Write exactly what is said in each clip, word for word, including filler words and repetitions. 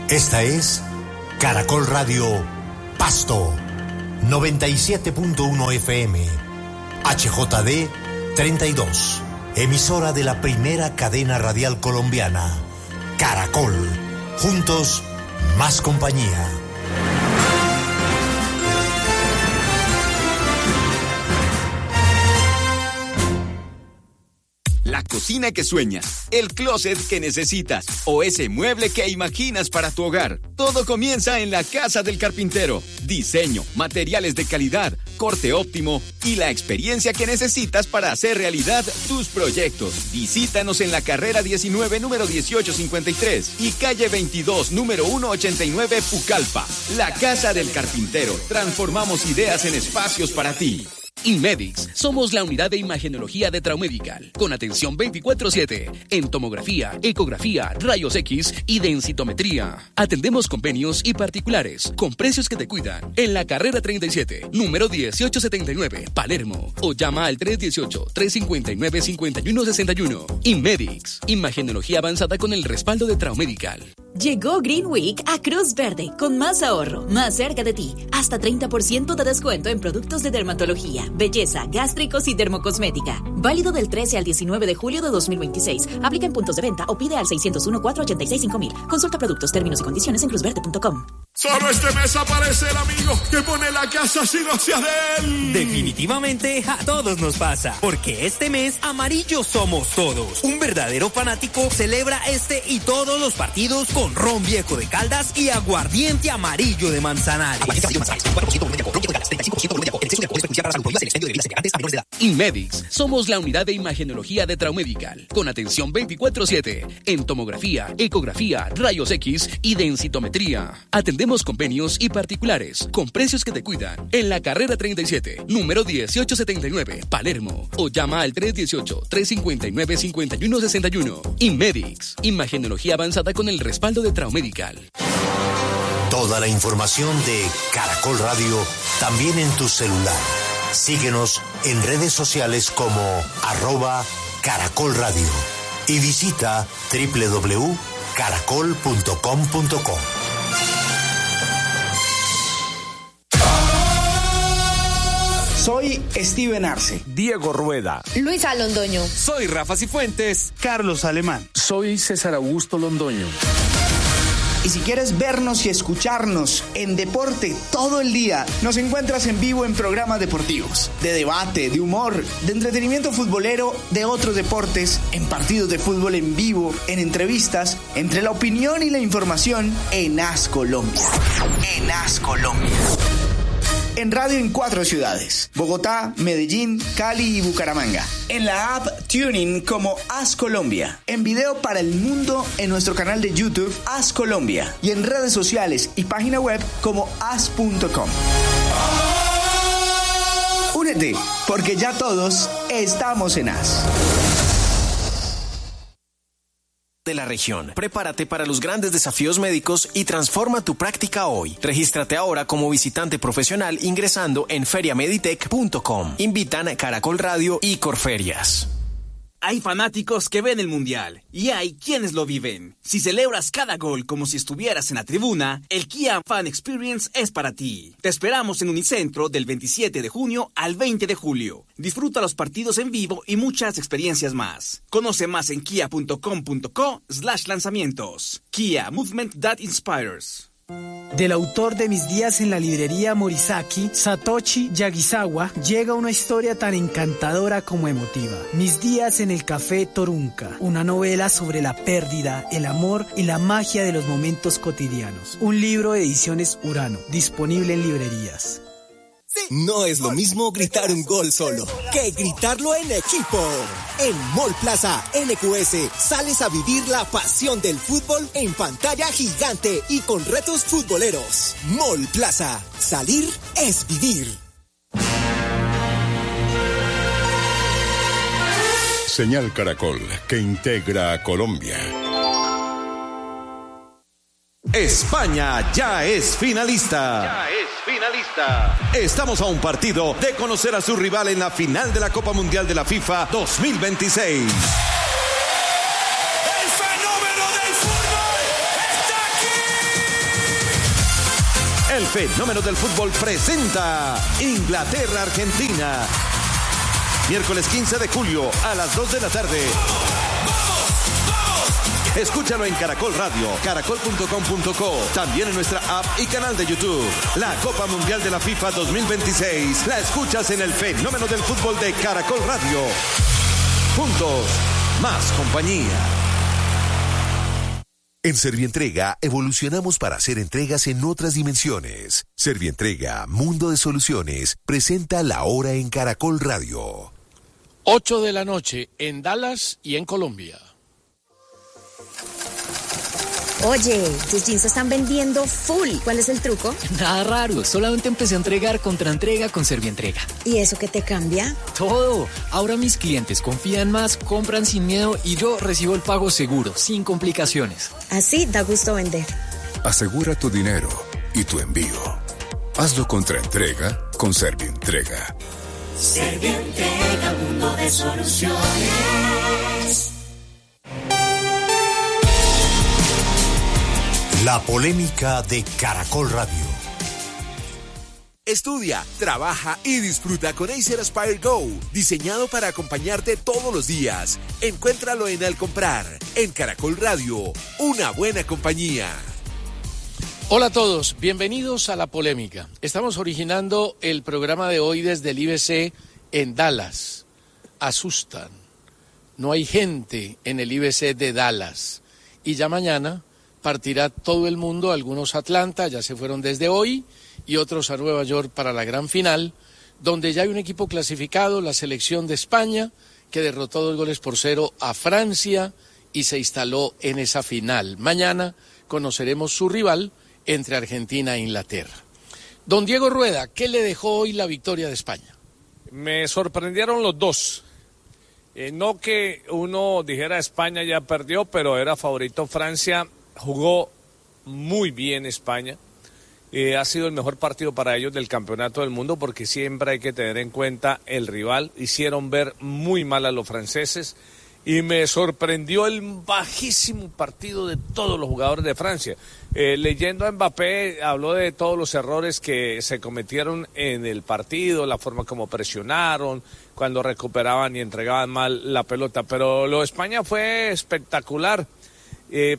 Esta es Caracol Radio Pasto, noventa y siete punto uno F M, H J D treinta y dos, emisora de la primera cadena radial colombiana, Caracol. Juntos, más compañía. La cocina que sueñas, el closet que necesitas o ese mueble que imaginas para tu hogar. Todo comienza en la Casa del Carpintero. Diseño, materiales de calidad, corte óptimo y la experiencia que necesitas para hacer realidad tus proyectos. Visítanos en la carrera diecinueve, número dieciocho cincuenta y tres y calle veintidós, número ciento ochenta y nueve, Pucallpa. La Casa del Carpintero. Transformamos ideas en espacios para ti. Inmedix, somos la unidad de imagenología de Traumedical, con atención veinticuatro siete, en tomografía, ecografía, rayos X y densitometría. Atendemos convenios y particulares, con precios que te cuidan, en la carrera treinta y siete, número dieciocho setenta y nueve, Palermo, o llama al tres dieciocho, tres cincuenta y nueve, cincuenta y uno sesenta y uno. Inmedix, imagenología avanzada con el respaldo de Traumedical. Llegó Green Week a Cruz Verde, con más ahorro, más cerca de ti. Hasta treinta por ciento de descuento en productos de dermatología, belleza, gástricos y dermocosmética. Válido del trece al diecinueve de julio de dos mil veintiséis. Aplica en puntos de venta o pide al seiscientos uno, cuatrocientos ochenta y seis, cinco mil. Consulta productos, términos y condiciones en cruz verde punto com. Solo este mes aparece el amigo que pone la casa sin hacia de él. Definitivamente a todos nos pasa, porque este mes amarillos somos todos. Un verdadero fanático celebra este y todos los partidos con ron viejo de Caldas y aguardiente amarillo de Manzanares. Inmedix, somos la unidad de imagenología de Traumedical, con atención veinticuatro siete, en tomografía, ecografía, rayos X y densitometría. Atendemos convenios y particulares, con precios que te cuidan, en la carrera treinta y siete, número dieciocho setenta y nueve, Palermo, o llama al tres dieciocho, tres cincuenta y nueve, cincuenta y uno sesenta y uno. Inmedix, imagenología avanzada con el respaldo de Traumedical. Toda la información de Caracol Radio también en tu celular. Síguenos en redes sociales como arroba Caracol Radio y visita doble u doble u doble u punto caracol punto com punto co. Soy Steven Arce, Diego Rueda, Luisa Londoño. Soy Rafa Cifuentes, Carlos Alemán. Soy César Augusto Londoño. Y si quieres vernos y escucharnos en deporte todo el día, nos encuentras en vivo en programas deportivos, de debate, de humor, de entretenimiento futbolero, de otros deportes, en partidos de fútbol en vivo, en entrevistas, entre la opinión y la información, en As Colombia. En As Colombia. En radio en cuatro ciudades: Bogotá, Medellín, Cali y Bucaramanga. En la app TuneIn como As Colombia. En video para el mundo en nuestro canal de YouTube As Colombia. Y en redes sociales y página web como as punto com. Únete, porque ya todos estamos en As. De la región. Prepárate para los grandes desafíos médicos y transforma tu práctica hoy. Regístrate ahora como visitante profesional ingresando en feria meditech punto com. Invitan Caracol Radio y Corferias. Hay fanáticos que ven el Mundial y hay quienes lo viven. Si celebras cada gol como si estuvieras en la tribuna, el Kia Fan Experience es para ti. Te esperamos en Unicentro del veintisiete de junio al veinte de julio. Disfruta los partidos en vivo y muchas experiencias más. Conoce más en kia punto com punto co slash lanzamientos. Kia, movement that inspires. Del autor de Mis días en la librería Morisaki, Satoshi Yagisawa, llega una historia tan encantadora como emotiva. Mis días en el café Torunca, una novela sobre la pérdida, el amor y la magia de los momentos cotidianos. Un libro de Ediciones Urano, disponible en librerías. No es lo mismo gritar un gol solo que gritarlo en equipo. En Mall Plaza N Q S sales a vivir la pasión del fútbol en pantalla gigante y con retos futboleros. Mall Plaza, salir es vivir. Señal Caracol, que integra a Colombia. España ya es finalista. Ya es finalista. Estamos a un partido de conocer a su rival en la final de la Copa Mundial de la FIFA dos mil veintiséis. ¡El fenómeno del fútbol está aquí! El fenómeno del fútbol presenta Inglaterra-Argentina. Miércoles quince de julio a las dos de la tarde. Escúchalo en Caracol Radio, caracol punto com punto co, también en nuestra app y canal de YouTube. La Copa Mundial de la FIFA dos mil veintiséis la escuchas en el fenómeno del fútbol de Caracol Radio. Juntos, más compañía. En Servientrega evolucionamos para hacer entregas en otras dimensiones. Servientrega, Mundo de Soluciones, presenta La Hora en Caracol Radio. ocho de la noche en Dallas y en Colombia. Oye, tus jeans se están vendiendo full. ¿Cuál es el truco? Nada raro, solamente empecé a entregar contra entrega con Servientrega. ¿Y eso qué te cambia? Todo. Ahora mis clientes confían más, compran sin miedo y yo recibo el pago seguro, sin complicaciones. Así da gusto vender. Asegura tu dinero y tu envío. Hazlo contra entrega con Servientrega. Servientrega, mundo de soluciones. La polémica de Caracol Radio. Estudia, trabaja y disfruta con Acer Aspire Go, diseñado para acompañarte todos los días. Encuéntralo en Al Comprar, en Caracol Radio, una buena compañía. Hola a todos, bienvenidos a La Polémica. Estamos originando el programa de hoy desde el I B C en Dallas. Asustan. No hay gente en el I B C de Dallas. Y ya mañana partirá todo el mundo, algunos a Atlanta, ya se fueron desde hoy, y otros a Nueva York para la gran final, donde ya hay un equipo clasificado, la selección de España, que derrotó dos goles por cero a Francia y se instaló en esa final. Mañana conoceremos su rival entre Argentina e Inglaterra. Don Diego Rueda, ¿qué le dejó hoy la victoria de España? Me sorprendieron los dos. Eh, no que uno dijera España ya perdió, pero era favorito Francia. Jugó muy bien España, eh, ha sido el mejor partido para ellos del campeonato del mundo porque siempre hay que tener en cuenta el rival. Hicieron ver muy mal a los franceses y me sorprendió el bajísimo partido de todos los jugadores de Francia. Eh, leyendo a Mbappé, habló de todos los errores que se cometieron en el partido, la forma como presionaron, cuando recuperaban y entregaban mal la pelota, pero lo de España fue espectacular. Eh,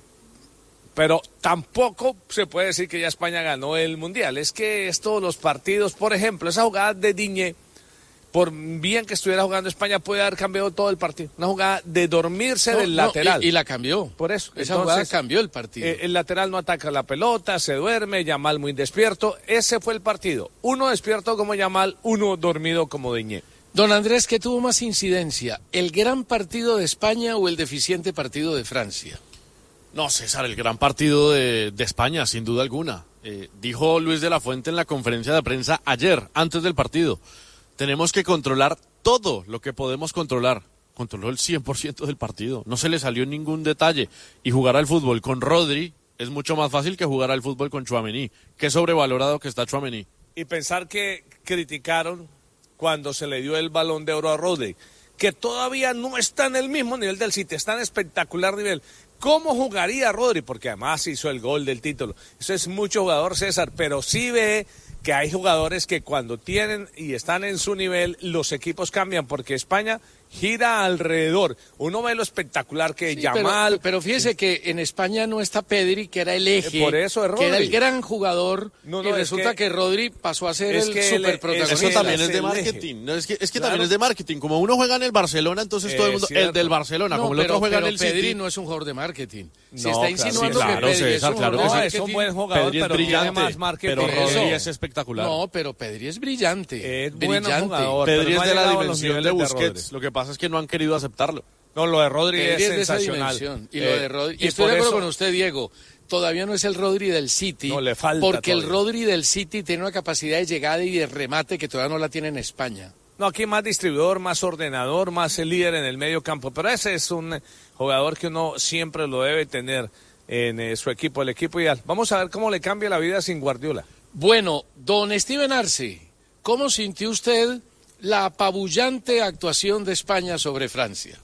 Pero tampoco se puede decir que ya España ganó el Mundial. Es que estos los partidos, por ejemplo, esa jugada de Digne, por bien que estuviera jugando España, puede haber cambiado todo el partido. Una jugada de dormirse no, del no, lateral. Y, y la cambió. Por eso. Esa Entonces, jugada cambió el partido. Eh, el lateral no ataca la pelota, se duerme, Yamal muy despierto. Ese fue el partido. Uno despierto como Yamal, uno dormido como Digne. Don Andrés, ¿qué tuvo más incidencia? ¿El gran partido de España o el deficiente partido de Francia? No, César, el gran partido de, de España, sin duda alguna. Eh, dijo Luis de la Fuente en la conferencia de prensa ayer, antes del partido. Tenemos que controlar todo lo que podemos controlar. Controló el cien por ciento del partido. No se le salió ningún detalle. Y jugar al fútbol con Rodri es mucho más fácil que jugar al fútbol con Tchouaméni. Qué sobrevalorado que está Tchouaméni. Y pensar que criticaron cuando se le dio el Balón de Oro a Rodri, que todavía no está en el mismo nivel del City, está en espectacular nivel. ¿Cómo jugaría Rodri? Porque además hizo el gol del título. Eso es mucho jugador, César, pero sí ve que hay jugadores que cuando tienen y están en su nivel, los equipos cambian, porque España gira alrededor. Uno ve lo espectacular que sí, Yamal... Pero, pero fíjese que en España no está Pedri, que era el eje, por eso es Rodri, que era el gran jugador, no, no, y resulta que, que Rodri pasó a ser el superprotagonista. Eso también es de marketing. No, es que, es que claro. también es de marketing. Como uno juega en el Barcelona, entonces eh, todo el mundo... Cierto. El del Barcelona, no, como el pero, otro juega pero en el Pedri City... no es un jugador de marketing. No, Se está insinuando claro, que Pedri César, es un claro, jugador no, de es un buen jugador, Pedri pero es brillante, tiene más marketing. Pero Rodri eso. es espectacular. No, pero Pedri es brillante. Es brillante. Jugador, Pedri no es de la dimensión de Busquets. Lo que pasa es que no han querido aceptarlo. No, lo de Rodri es, es sensacional. Y, eh, lo de Rodri, y, y estoy de acuerdo eso, con usted, Diego. Todavía no es el Rodri del City. No, le falta porque todavía. El Rodri del City tiene una capacidad de llegada y de remate que todavía no la tiene en España. No, aquí más distribuidor, más ordenador, más el líder en el medio campo. Pero ese es un jugador que uno siempre lo debe tener en eh, su equipo, el equipo ideal. Vamos a ver cómo le cambia la vida sin Guardiola. Bueno, don Steven Arce, ¿cómo sintió usted la apabullante actuación de España sobre Francia?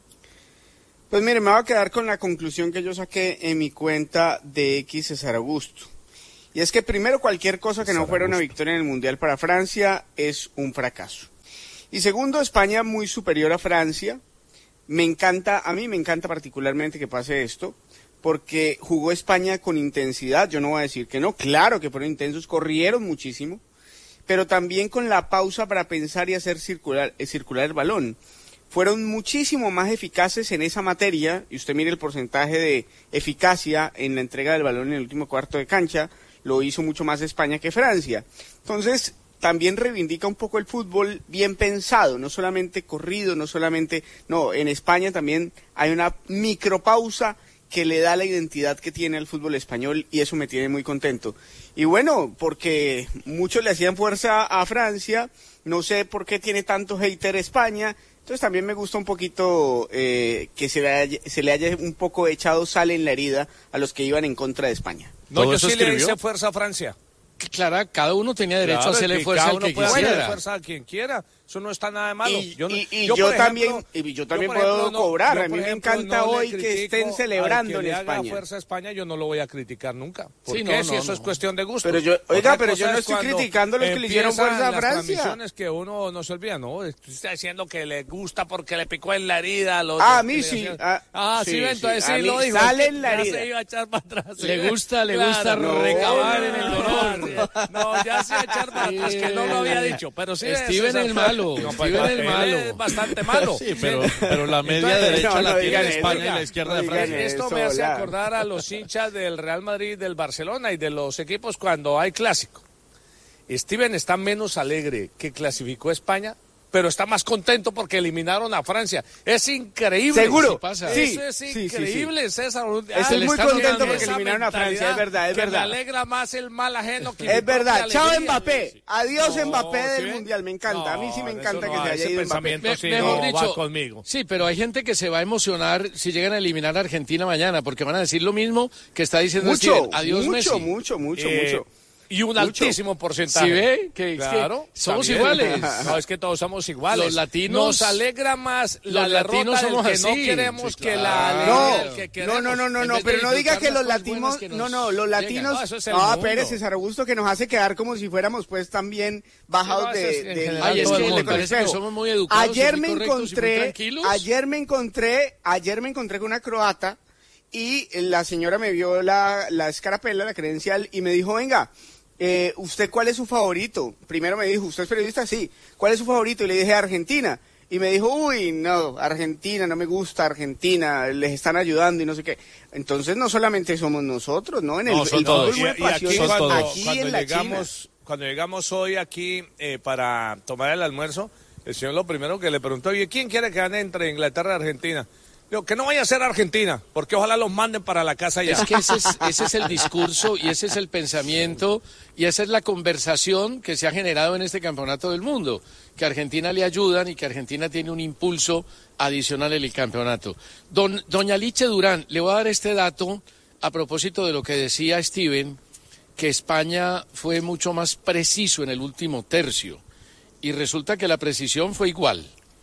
Pues mire, me voy a quedar con la conclusión que yo saqué en mi cuenta de X César Augusto. Y es que primero, cualquier cosa que no fuera una victoria en el Mundial para Francia es un fracaso. Y segundo, España muy superior a Francia. Me encanta, a mí me encanta particularmente que pase esto, porque jugó España con intensidad, yo no voy a decir que no, claro que fueron intensos, corrieron muchísimo, pero también con la pausa para pensar y hacer circular, eh, circular el balón. Fueron muchísimo más eficaces en esa materia, y usted mire el porcentaje de eficacia en la entrega del balón en el último cuarto de cancha, lo hizo mucho más España que Francia. Entonces, también reivindica un poco el fútbol bien pensado, no solamente corrido, no solamente, no, en España también hay una micropausa que le da la identidad que tiene al fútbol español y eso me tiene muy contento. Y bueno, porque muchos le hacían fuerza a Francia, no sé por qué tiene tanto hater España, entonces también me gusta un poquito eh, que se le, haya, se le haya un poco echado sal en la herida a los que iban en contra de España. No, yo sí le hice fuerza a Francia. Claro, cada uno tenía derecho Claro, a hacerle que fuerza cada al uno que puede quisiera. hacerle fuerza a quien quiera. Eso no está nada de malo. Y yo, no- y- y yo, yo por también, ejemplo, y yo también yo, por puedo ejemplo, no- cobrar. yo, A mí por me ejemplo, encanta no le hoy que critico estén celebrando al que en le haga España. fuerza a España, yo no lo voy a criticar nunca. ¿Por Sí, qué? no, si no, eso no. es cuestión de gusto. Pero yo- oiga, Otra pero cosa yo no es estoy cuando criticando a los que le hicieron empiezan fuerza a las Francia. transmisiones que uno no se olvida, ¿no? Usted está diciendo que le gusta porque le picó en la herida. a Los Ah, a que mí le sí. hacían- Ah, Ah, sí, sí, ven, entonces sí. sí A lo mí dijo. sale es que en la ya herida. se iba a echar para atrás. Le gusta, le Claro, gusta no, recabar en el no, dolor. No, ya se iba a echar para atrás, que no lo había dicho. Pero sí, Steven ese- el malo, No, pues, Steven el él malo. es bastante malo. Sí, pero, pero la media Entonces, derecha no, la no tiene digan España eso, y la izquierda no de digan Francia. Esto eso, me hace la- acordar a los hinchas del Real Madrid, del Barcelona y de los equipos cuando hay clásico. Steven está menos alegre que clasificó España, pero está más contento porque eliminaron a Francia. Es increíble. ¿Seguro? Sí pasa. Sí, Eso es sí, sí, increíble, César. Estoy le muy están contento dando porque esa eliminaron a Francia, mentalidad es verdad, es que verdad. me alegra más el mal ajeno que mi Es verdad. propia Chao alegría. Mbappé. Adiós No, Mbappé ¿sí del ven? Mundial. Me encanta. A mí sí me No, encanta eso que no, se ese haya ido Mbappé. pensamiento Me- sí mejor no dicho, va conmigo. Sí, pero hay gente que se va a emocionar si llegan a eliminar a Argentina mañana, porque van a decir lo mismo que está diciendo Mucho, Steven. Adiós, mucho, Messi. mucho, mucho, Eh, mucho. Y un Mucho. altísimo porcentaje. ¿Sí ve? Que, es que Claro, somos también. iguales. No, es que todos somos iguales. Los latinos- Nos alegra más la los derrota latinos del somos que así. no queremos Sí, que claro. la alegría No, del que no, queremos. no, no, no, En no, vez de pero no diga disfrutar que los las cosas buenas latinos, que nos no, no, los llegan. latinos, No, eso es el no, mundo. Pérez, César Augusto, que nos hace quedar como si fuéramos pues también bajados No, eso de, es en de- general Ay, es todo el que mundo. le parece que espejo. somos muy educados y Ayer muy me correctos y muy encontré, tranquilos. ayer me encontré, ayer me encontré con una croata y la señora me vio la, la escarapela, la credencial y me dijo, venga, eh, ¿usted cuál es su favorito? Primero me dijo, ¿usted es periodista? Sí. ¿Cuál es su favorito? Y le dije, Argentina. Y me dijo, uy, no, Argentina, no me gusta Argentina, les están ayudando y no sé qué. Entonces no solamente somos nosotros, ¿no? En el, No, son el todos. fútbol Y, muy y aquí apasionante, cuando, aquí cuando en la llegamos, China. cuando llegamos hoy aquí eh, para tomar el almuerzo, el señor lo primero que le preguntó, oye, ¿quién quiere que gane entre Inglaterra y Argentina? Digo, que no vaya a ser Argentina, porque ojalá los manden para la casa ya. Es que ese es, ese es el discurso y ese es el pensamiento y esa es la conversación que se ha generado en este campeonato del mundo, que a Argentina le ayudan y que Argentina tiene un impulso adicional en el campeonato. Don, doña Liche Durán, le voy a dar este dato a propósito de lo que decía Steven, que España fue mucho más preciso en el último tercio y resulta que la precisión fue igual.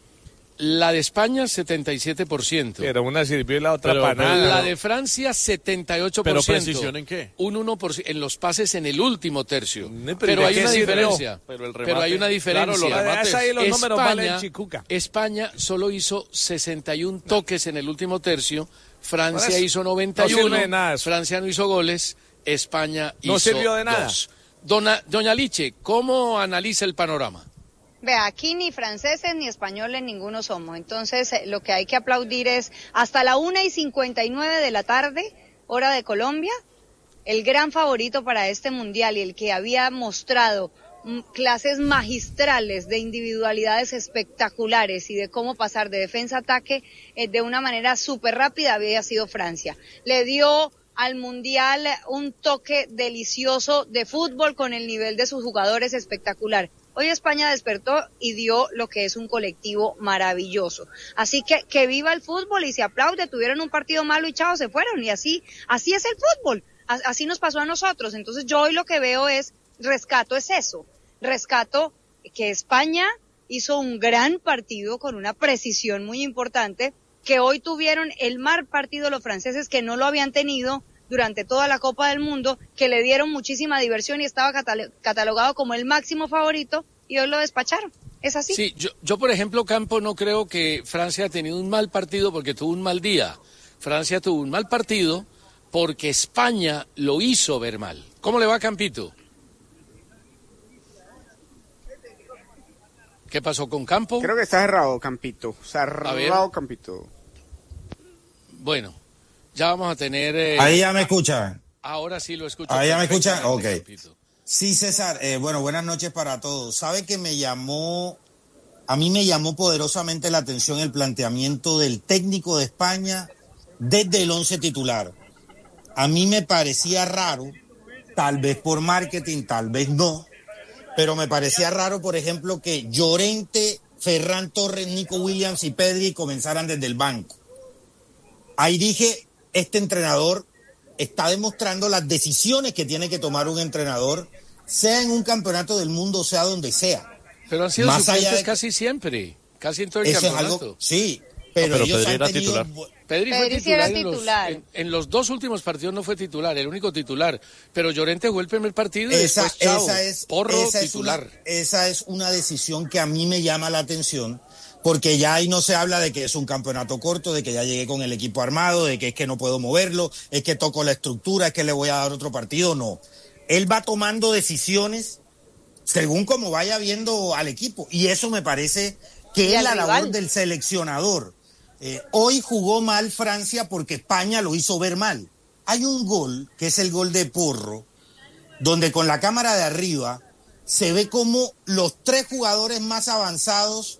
La de España, setenta y siete por ciento. Pero una sirvió y la otra Pero- para pero- nada. La de Francia, setenta y ocho por ciento. ¿Pero precisión en qué? Un uno por ciento en los pases en el último tercio. No, pero pero ¿de hay qué una sirvió? diferencia. Pero el Pero remate. hay una diferencia. Claro, los remates. Ahí los números valen España, chicuca. España solo hizo sesenta y uno toques en el último tercio. Francia Por eso, hizo noventa y uno. no sirve de nada eso. Francia no hizo goles. España hizo No sirvió de nada. dos. Dona- Doña Liche, ¿cómo analiza el panorama? Vea, aquí ni franceses ni españoles ninguno somos. Entonces, eh, lo que hay que aplaudir es hasta la una y cincuenta y nueve de la tarde, hora de Colombia, el gran favorito para este mundial y el que había mostrado mm, clases magistrales de individualidades espectaculares y de cómo pasar de defensa a ataque eh, de una manera súper rápida había sido Francia. Le dio al mundial un toque delicioso de fútbol con el nivel de sus jugadores espectacular. Hoy España despertó y dio lo que es un colectivo maravilloso. Así que que viva el fútbol y se aplaude. Tuvieron un partido malo y chao, se fueron. Y así, así es el fútbol. Así nos pasó a nosotros. Entonces yo hoy lo que veo es, rescato es eso. Rescato que España hizo un gran partido con una precisión muy importante, que hoy tuvieron el mal partido los franceses que no lo habían tenido durante toda la Copa del Mundo, que le dieron muchísima diversión y estaba catal- catalogado como el máximo favorito, y hoy lo despacharon. ¿Es así? Sí, yo, yo por ejemplo, Campo, no creo que Francia ha tenido un mal partido porque tuvo un mal día. Francia tuvo un mal partido porque España lo hizo ver mal. ¿Cómo le va, Campito? ¿Qué pasó con Campo? Creo que está cerrado, Campito. Cerrado, Campito. Bueno, ya vamos a tener... Eh... Ahí ya me escuchan. Ahora sí lo escucho. Ahí ya me escuchan, ok. Campito. Sí, César, eh, bueno, buenas noches para todos. Sabe que me llamó, a mí me llamó poderosamente la atención el planteamiento del técnico de España desde el once titular. A mí me parecía raro, tal vez por marketing, tal vez no, pero me parecía raro, por ejemplo, que Llorente, Ferran Torres, Nico Williams y Pedri comenzaran desde el banco. Ahí dije, este entrenador está demostrando las decisiones que tiene que tomar un entrenador, sea en un campeonato del mundo, sea donde sea. Pero han sido Más suplentes allá de... casi siempre, casi en todo el Eso campeonato. Es algo... Sí, pero, no, pero ellos Pedri han era tenido... titular. Pedri fue Pedri sí titular, era en, los, titular. en, en los dos últimos partidos no fue titular, el único titular. Pero Llorente jugó el primer partido y Esa, después, chao, esa es, Porro esa titular. Es una, esa es una decisión que a mí me llama la atención, porque ya ahí no se habla de que es un campeonato corto, de que ya llegué con el equipo armado, de que es que no puedo moverlo, es que toco la estructura, es que le voy a dar otro partido, no. Él va tomando decisiones según como vaya viendo al equipo, y eso me parece que es la rival. labor del seleccionador. Eh, hoy jugó mal Francia porque España lo hizo ver mal. Hay un gol, que es el gol de Porro, donde con la cámara de arriba se ve como los tres jugadores más avanzados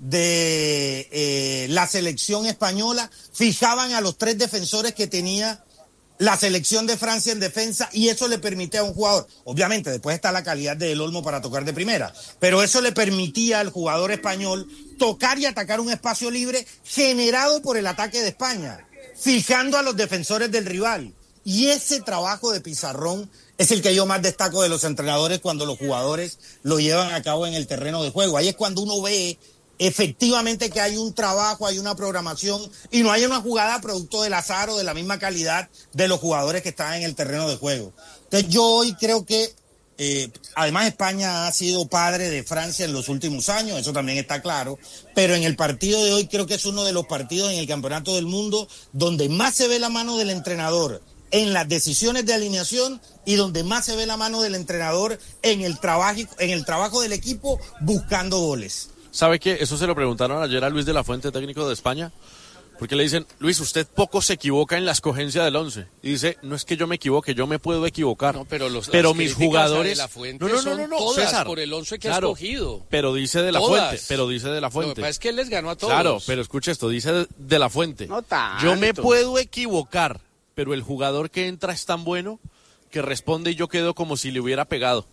de eh, la selección española fijaban a los tres defensores que tenía la selección de Francia en defensa, y eso le permitía a un jugador, obviamente después está la calidad del Olmo para tocar de primera, pero eso le permitía al jugador español tocar y atacar un espacio libre generado por el ataque de España, fijando a los defensores del rival. Y ese trabajo de Pizarrón es el que yo más destaco de los entrenadores cuando los jugadores lo llevan a cabo en el terreno de juego. Ahí es cuando uno ve efectivamente que hay un trabajo, hay una programación y no hay una jugada producto del azar o de la misma calidad de los jugadores que están en el terreno de juego. Entonces yo hoy creo que, eh, además España ha sido padre de Francia en los últimos años, eso también está claro, pero en el partido de hoy creo que es uno de los partidos en el Campeonato del Mundo donde más se ve la mano del entrenador en las decisiones de alineación y donde más se ve la mano del entrenador en el trabajo, en el trabajo del equipo buscando goles. ¿Sabe qué? Eso se lo preguntaron ayer a Luis de la Fuente, técnico de España, porque le dicen, Luis, usted poco se equivoca en la escogencia del once. Y dice, no es que yo me equivoque, yo me puedo equivocar. No, pero los, pero las mis críticas jugadores... de la Fuente no, no, no, son no, no, todas César, por el once que claro, ha escogido. Pero dice de la todas. Fuente, pero dice de la Fuente. Lo que pasa es que él les ganó a todos. Claro, pero escucha esto, dice de, de la Fuente. No tanto. Yo me puedo equivocar, pero el jugador que entra es tan bueno que responde y yo quedo como si le hubiera pegado.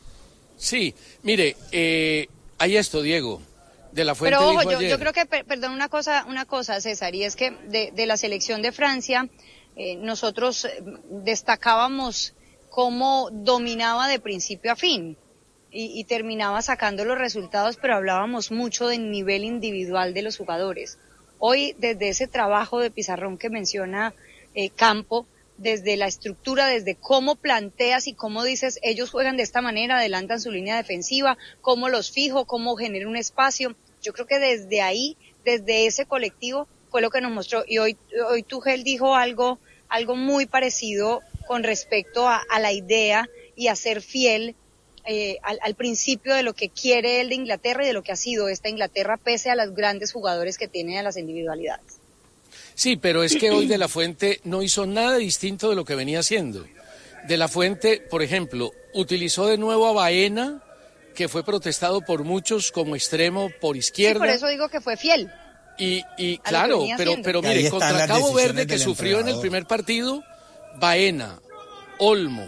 Sí, mire, eh, hay esto, Diego. De la Fuente Pero ojo, dijo yo, ayer. yo creo que, per, perdón, una cosa, una cosa, César, y es que de, de la selección de Francia, eh, nosotros destacábamos cómo dominaba de principio a fin y, y terminaba sacando los resultados, pero hablábamos mucho del nivel individual de los jugadores. Hoy, desde ese trabajo de Pizarrón que menciona eh, Campo, desde la estructura, desde cómo planteas y cómo dices, ellos juegan de esta manera, adelantan su línea defensiva, cómo los fijo, cómo genero un espacio. Yo creo que desde ahí, desde ese colectivo, fue lo que nos mostró. Y hoy, hoy Tuchel dijo algo, algo muy parecido con respecto a, a la idea y a ser fiel eh, al, al principio de lo que quiere él de Inglaterra y de lo que ha sido esta Inglaterra, pese a los grandes jugadores que tiene, a las individualidades. Sí, pero es que hoy De la Fuente no hizo nada distinto de lo que venía haciendo. De la Fuente, por ejemplo, utilizó de nuevo a Baena, que fue protestado por muchos como extremo por izquierda. Sí, por eso digo que fue fiel. Y, y claro, pero, pero Y ahí mire, están contra las Cabo decisiones Verde, que del sufrió en el entrenador. primer partido, Baena, Olmo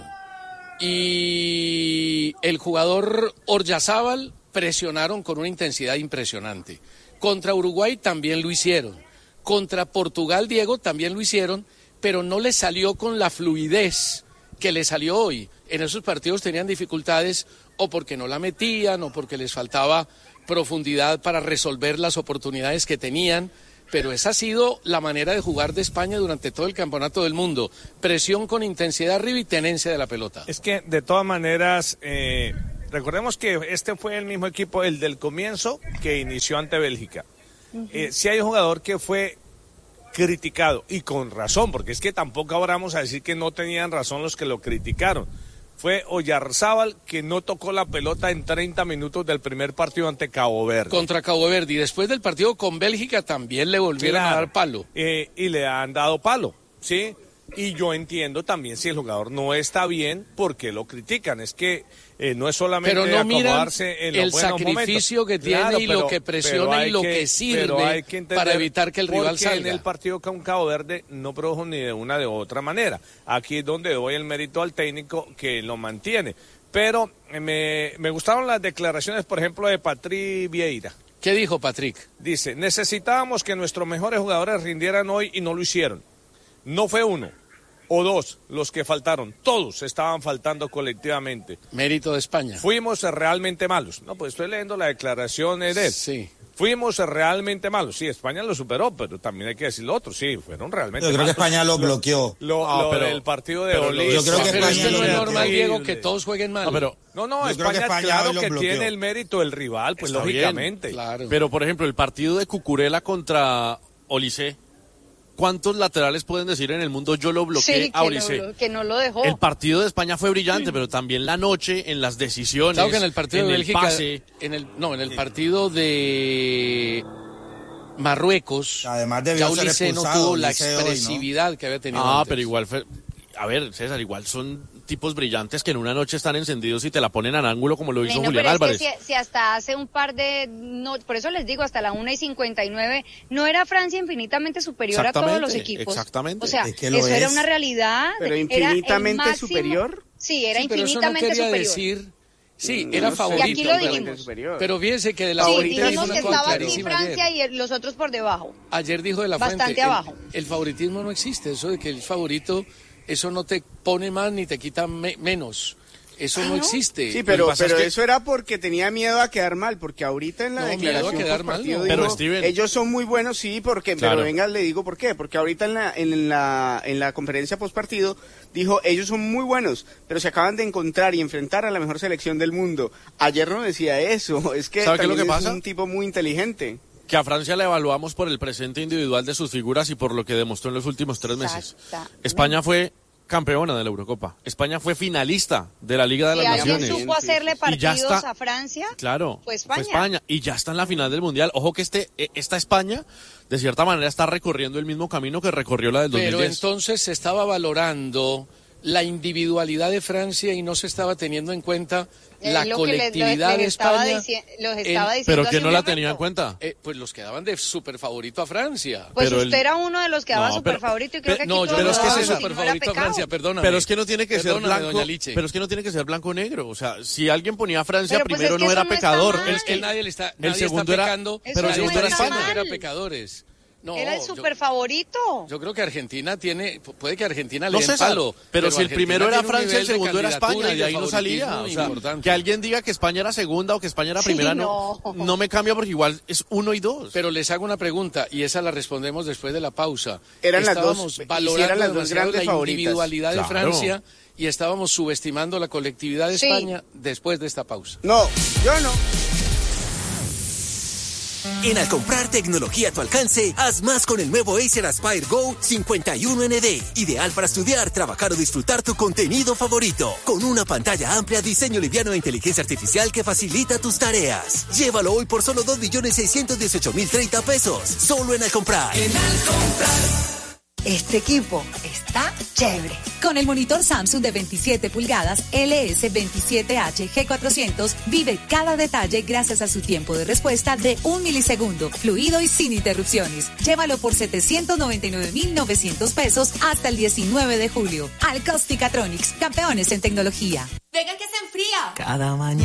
y el jugador Oryazábal presionaron con una intensidad impresionante. Contra Uruguay también lo hicieron. Contra Portugal, Diego, también lo hicieron, pero no les salió con la fluidez que les salió hoy. En esos partidos tenían dificultades o porque no la metían o porque les faltaba profundidad para resolver las oportunidades que tenían, pero esa ha sido la manera de jugar de España durante todo el campeonato del mundo. Presión con intensidad arriba y tenencia de la pelota. Es que de todas maneras, eh, recordemos que este fue el mismo equipo, el del comienzo, que inició ante Bélgica. Uh-huh. Eh, si hay un jugador que fue criticado, y con razón, porque es que tampoco ahora vamos a decir que no tenían razón los que lo criticaron. Fue Oyarzábal, que no tocó la pelota en treinta minutos del primer partido ante Cabo Verde. Contra Cabo Verde, y después del partido con Bélgica también le volvieron claro, a dar palo. Eh, y le han dado palo, ¿sí? Y yo entiendo también si el jugador no está bien, ¿por qué lo critican? Es que eh, no es solamente pero no acomodarse en los el buenos sacrificio momentos. que tiene Claro, y pero, lo que presiona y lo que, que sirve que para evitar que el rival salga. En el partido con Cabo Verde no produjo ni de una de otra manera. Aquí es donde doy el mérito al técnico que lo mantiene. Pero eh, me, me gustaron las declaraciones, por ejemplo, de Patrick Vieira. ¿Qué dijo Patrick? Dice, necesitábamos que nuestros mejores jugadores rindieran hoy y no lo hicieron. No fue uno o dos los que faltaron, todos estaban faltando colectivamente. Mérito de España. Fuimos realmente malos. No, pues estoy leyendo la declaración de él. Sí. Fuimos realmente malos. Sí, España lo superó, pero también hay que decir lo otro. Sí, fueron realmente malos. Yo creo malos. que España lo bloqueó. Lo, ah, lo pero, del partido de Olís. Yo creo que pero España es que no es lo normal, Diego, que todos jueguen mal. No, pero, no, no España, que España claro que bloqueó. Tiene el mérito del rival, pues está lógicamente. Bien, claro. Pero, por ejemplo, el partido de Cucurella contra Olise, ¿cuántos laterales pueden decir en el mundo yo lo bloqueé sí, a Olise? Que, que no lo dejó. El partido de España fue brillante, pero también la noche, en las decisiones, claro que en el partido en de el Bélgica, pase. En el, no, en el partido de Marruecos, además de ya Olise no tuvo la expresividad hoy, ¿no? que había tenido Ah, antes. pero igual fue, a ver, César, igual son tipos brillantes que en una noche están encendidos y te la ponen al ángulo como lo hizo no, Julián pero Álvarez. Es que si, si hasta hace un par de, no, por eso les digo, hasta la una y cincuenta y nueve, no era Francia infinitamente superior a todos los equipos. Exactamente. O sea, es que eso es. era una realidad. Pero infinitamente era máximo, superior. Sí, era sí, pero infinitamente eso no quería superior. Decir, sí, no, era no favorito. Y aquí lo dijimos. Pero fíjense que de la sí, dijimos que estaba aquí Francia ayer. Y los otros por debajo. Ayer dijo de la Fuente. Bastante abajo. El, el favoritismo no existe, eso de que el favorito, eso no te pone más ni te quita me, menos. Eso no, no existe. Sí, pero, pero es que... eso era porque tenía miedo a quedar mal, porque ahorita en la no, declaración miedo a quedar mal, no. dijo, pero Steven... ellos son muy buenos, sí, porque, claro. Pero venga, le digo por qué, porque ahorita en la, en la, en la conferencia postpartido dijo, ellos son muy buenos, pero se acaban de encontrar y enfrentar a la mejor selección del mundo. Ayer no decía eso, es que ¿sabe también qué es lo que es pasa? un tipo muy inteligente. Que a Francia la evaluamos por el presente individual de sus figuras y por lo que demostró en los últimos tres meses. España fue campeona de la Eurocopa. España fue finalista de la Liga de y las Naciones. alguien supo hacerle partidos está, a Francia. Claro, fue España. fue España. Y ya está en la final del Mundial. Ojo que este, esta España, de cierta manera, está recorriendo el mismo camino que recorrió la del dos mil diez. Pero entonces se estaba valorando la individualidad de Francia y no se estaba teniendo en cuenta eh, la colectividad le, le, le de España. Dici- los estaba en, ¿Pero que no la tenía en cuenta? Eh, pues los que daban de super favorito a Francia. Pues pero usted el... era uno de los que daba no, super pero, favorito y creo pero, que aquí no, todos pero es que ese no super favorito a Francia, perdóname. Pero es que no tiene que perdóname, ser blanco, pero es que no tiene que ser blanco o negro, o sea, si alguien ponía a Francia pero primero pues es que no era no pecador, el, es que nadie le está nadie el segundo está pecando, era, pero el segundo no era España. mal. Era pecadores. No, era el super yo, favorito. Yo creo que Argentina tiene, puede que Argentina no le den palo. Pero, pero si el primero era Francia, el segundo era España, y de ahí no salía. O sea, importante. que alguien diga que España era segunda o que España era primera, sí, no. no, no me cambia porque igual es uno y dos. Pero les hago una pregunta y esa la respondemos después de la pausa. Eran estábamos las dos, valorando las dos grandes la favoritas. individualidad claro. de Francia y estábamos subestimando la colectividad de sí. España después de esta pausa. No, yo no. En al comprar tecnología a tu alcance, haz más con el nuevo Acer Aspire Go cincuenta y uno N D. Ideal para estudiar, trabajar o disfrutar tu contenido favorito. Con una pantalla amplia, diseño liviano e inteligencia artificial que facilita tus tareas. Llévalo hoy por solo dos millones seiscientos dieciocho mil treinta pesos. Solo en al comprar. En al comprar. Este equipo está chévere. Con el monitor Samsung de veintisiete pulgadas L S veintisiete H G cuatrocientos, vive cada detalle gracias a su tiempo de respuesta de un milisegundo, fluido y sin interrupciones. Llévalo por setecientos noventa y nueve mil novecientos pesos hasta el diecinueve de julio. Alcostica Tronics, campeones en tecnología. Venga que se enfría. Cada mañana